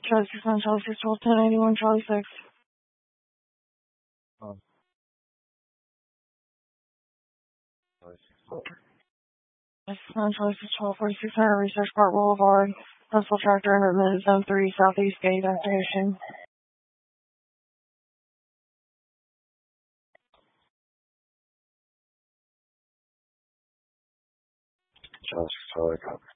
Charlie 6 9, Charlie 6 12 10 81, Charlie 6. Charlie 6 9, Charlie 6 12 4600, Research Park Boulevard, Huntsville Tractor Intermittent Zone 3, Southeast Gate Activation. Charlie 6 Charlie, copy.